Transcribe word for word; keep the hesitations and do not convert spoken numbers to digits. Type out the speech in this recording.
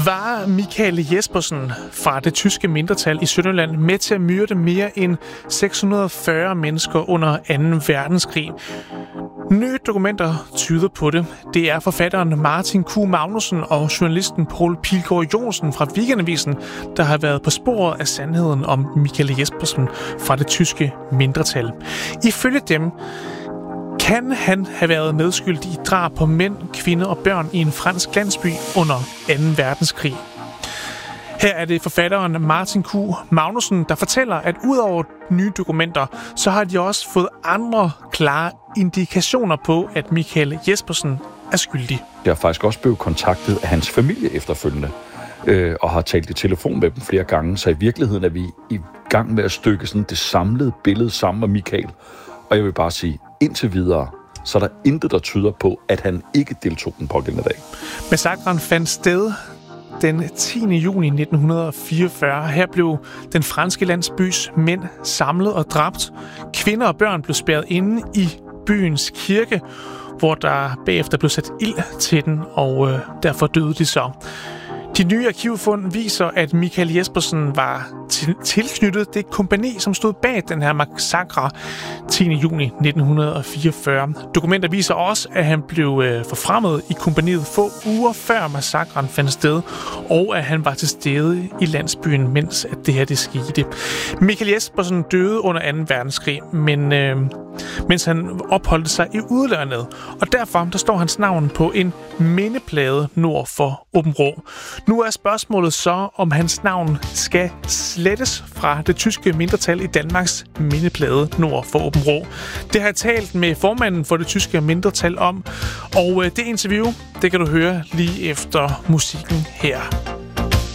Var Michael Jespersen fra det tyske mindretal i Sønderjylland med til at myrde mere end seks hundrede og fyrre mennesker under anden verdenskrig? Nye dokumenter tyder på det. Det er forfatteren Martin Q. Magnussen og journalisten Poul Pilgaard Johnsen fra Weekendavisen, der har været på sporet af sandheden om Michael Jespersen fra det tyske mindretal. Ifølge dem kan han have været medskyldig i drab på mænd, kvinder og børn i en fransk landsby under anden verdenskrig. Her er det forfatteren Martin Q. Magnussen, der fortæller, at udover nye dokumenter, så har de også fået andre klare indikationer på, at Michael Jespersen er skyldig. Jeg har faktisk også blevet kontaktet af hans familie efterfølgende, øh, og har talt i telefon med dem flere gange, så i virkeligheden er vi i gang med at stykke sådan det samlede billede sammen med Michael. Og jeg vil bare sige, indtil videre, så er der intet, der tyder på, at han ikke deltog den pågældende dag. Massakren fandt sted den tiende juni nitten fireogfyrre. Her blev den franske landsbys mænd samlet og dræbt. Kvinder og børn blev spærret inde i byens kirke, hvor der bagefter blev sat ild til den, og øh, derfor døde de så. De nye arkivfund viser, at Michael Jespersen var til- tilknyttet det kompagni, som stod bag den her massakre tiende juni nitten fireogfyrre. Dokumenter viser også, at han blev øh, forfremmet i kompagniet få uger før massakren fandt sted, og at han var til stede i landsbyen, mens at det her det skete. Michael Jespersen døde under anden verdenskrig, men øh, mens han opholdte sig i udlandet, og derfor der står hans navn på en mindeplade nord for Aabenraa. Nu er spørgsmålet så, om hans navn skal slettes fra det tyske mindretal i Danmarks mindeplade nord for Aabenraa. Det har jeg talt med formanden for det tyske mindretal om, og det interview, det kan du høre lige efter musikken her.